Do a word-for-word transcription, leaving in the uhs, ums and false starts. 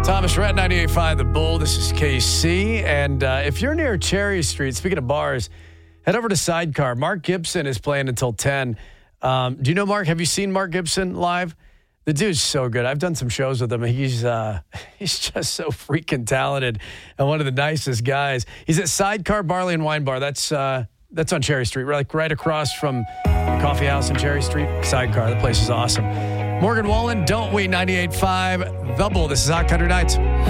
Thomas Rhett, ninety-eight point five The Bull. This is K C. And uh, if you're near Cherry Street, speaking of bars, head over to Sidecar. Mark Gibson is playing until ten. Um, do you know Mark? Have you seen Mark Gibson live? The dude's so good. I've done some shows with him. He's uh, he's just so freaking talented and one of the nicest guys. He's at Sidecar Barley and Wine Bar. That's uh, that's on Cherry Street, like right across from the Coffee House on Cherry Street. Sidecar. The place is awesome. Morgan Wallen, Don't We? ninety-eight point five The Bull. This is Hot Country Nights.